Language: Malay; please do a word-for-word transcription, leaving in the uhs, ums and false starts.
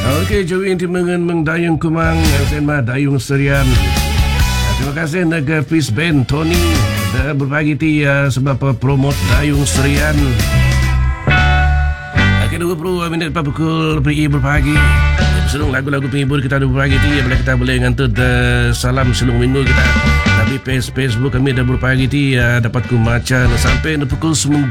Okey, Joey Timengen Mengdayung Kumang Sen mah Dayung Serian. Terima kasih Naga Peace Band Tony dah berbagi ti uh, sebab uh, promote Dayung Serian. Okey, dua puluh minit lepas pukul pergi berpagi. Selung lagu-lagu penghibur kita ada berbagi ti. Bila kita boleh ngantuk uh, salam selung minggu kita. Tapi page Facebook kami dah berpagi ti uh, dapat ku macam sampai pukul sembilan